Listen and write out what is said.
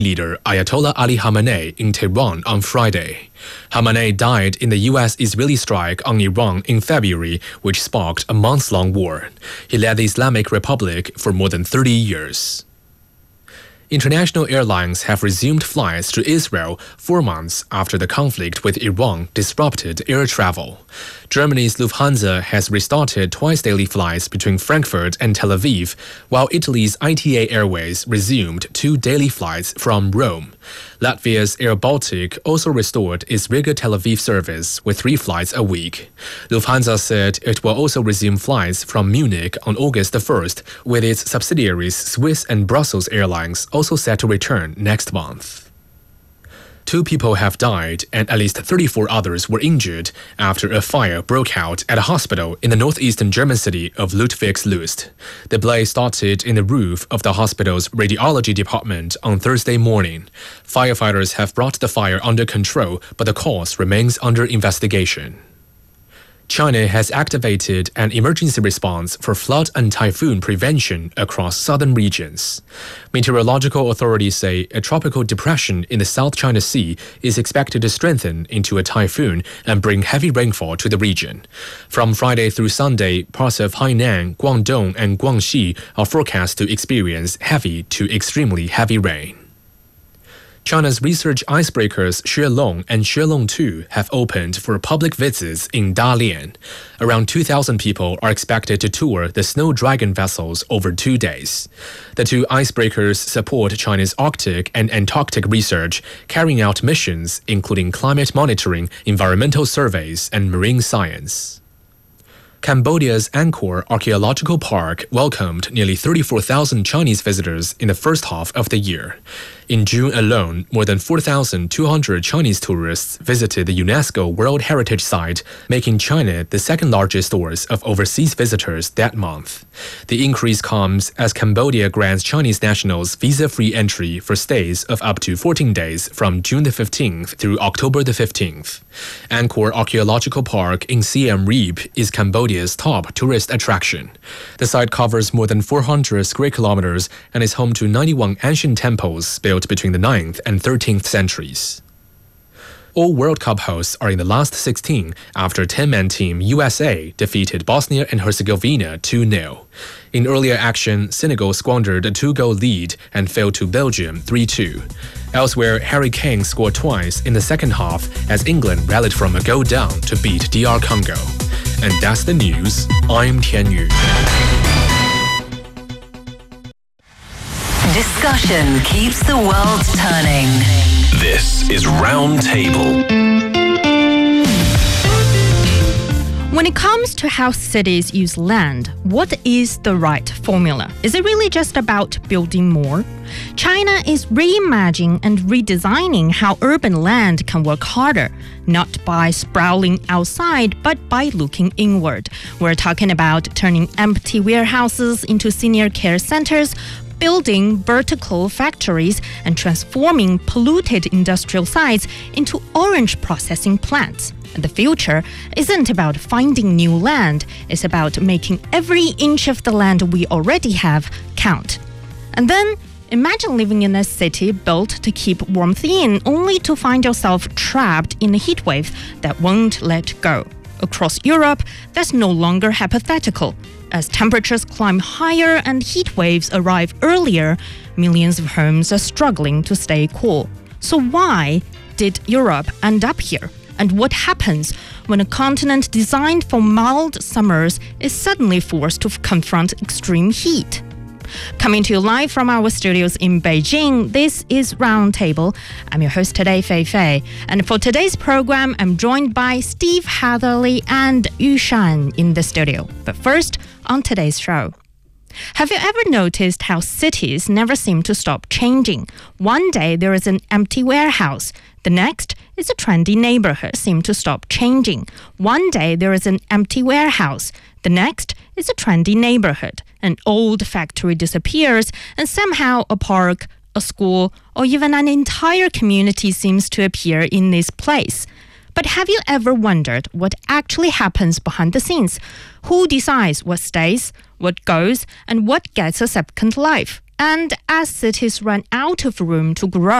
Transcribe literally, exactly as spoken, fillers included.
leader Ayatollah Ali Khamenei in Tehran on Friday. Khamenei died in the U S-Israeli strike on Iran in February, which sparked a months-long war. He led the Islamic Republic for more than thirty years. International airlines have resumed flights to Israel four months after the conflict with Iran disrupted air travel. Germany's Lufthansa has restarted twice-daily flights between Frankfurt and Tel Aviv, while Italy's I T A Airways resumed two daily flights from Rome. Latvia's Air Baltic also restored its Riga-Tel Aviv service with three flights a week. Lufthansa said it will also resume flights from Munich on August the first, with its subsidiaries Swiss and Brussels Airlines also set to return next month. Two people have died and at least thirty-four others were injured after a fire broke out at a hospital in the northeastern German city of Ludwigslust. The blaze started in the roof of the hospital's radiology department on Thursday morning. Firefighters have brought the fire under control, but the cause remains under investigation. China has activated an emergency response for flood and typhoon prevention across southern regions. Meteorological authorities say a tropical depression in the South China Sea is expected to strengthen into a typhoon and bring heavy rainfall to the region. From Friday through Sunday, parts of Hainan, Guangdong, and Guangxi are forecast to experience heavy to extremely heavy rain. China's research icebreakers Xuelong and Xuelong two have opened for public visits in Dalian. Around two thousand people are expected to tour the Snow Dragon vessels over two days. The two icebreakers support China's Arctic and Antarctic research, carrying out missions including climate monitoring, environmental surveys, and marine science. Cambodia's Angkor Archaeological Park welcomed nearly thirty-four thousand Chinese visitors in the first half of the year. In June alone, more than four thousand two hundred Chinese tourists visited the UNESCO World Heritage Site, making China the second-largest source of overseas visitors that month. The increase comes as Cambodia grants Chinese nationals visa-free entry for stays of up to fourteen days from June the fifteenth through October the fifteenth. Angkor Archaeological Park in Siem Reap is Cambodia's top tourist attraction. The site covers more than four hundred square kilometers and is home to ninety-one ancient temples built between the ninth and thirteenth centuries. All World Cup hosts are in the last sixteen after ten-man team U S A defeated Bosnia and Herzegovina two nil. In earlier action, Senegal squandered a two-goal lead and fell to Belgium three two. Elsewhere, Harry Kane scored twice in the second half as England rallied from a goal down to beat D R Congo. And that's the news. I'm Tian Yu. Discussion keeps the world turning. This is Roundtable. When it comes to how cities use land, what is the right formula? Is it really just about building more? China is reimagining and redesigning how urban land can work harder, not by sprawling outside, but by looking inward. We're talking about turning empty warehouses into senior care centers, building vertical factories, and transforming polluted industrial sites into orange processing plants. The future isn't about finding new land, it's about making every inch of the land we already have count. And then, imagine living in a city built to keep warmth in, only to find yourself trapped in a heat wave that won't let go. Across Europe, that's no longer hypothetical. As temperatures climb higher and heat waves arrive earlier, millions of homes are struggling to stay cool. So why did Europe end up here? And what happens when a continent designed for mild summers is suddenly forced to confront extreme heat? Coming to you live from our studios in Beijing, this is Roundtable. I'm your host today, Fei Fei. And for today's program, I'm joined by Steve Hatherley and Yu Shan in the studio. But first, on today's show. Have you ever noticed how cities never seem to stop changing? One day there is an empty warehouse. The next is a trendy neighborhood seem to stop changing. One day there is an empty warehouse. The next is a trendy neighborhood. An old factory disappears, and somehow a park, a school, or even an entire community seems to appear in this place. But have you ever wondered what actually happens behind the scenes? Who decides what stays, what goes, and what gets a second life? And as cities run out of room to grow,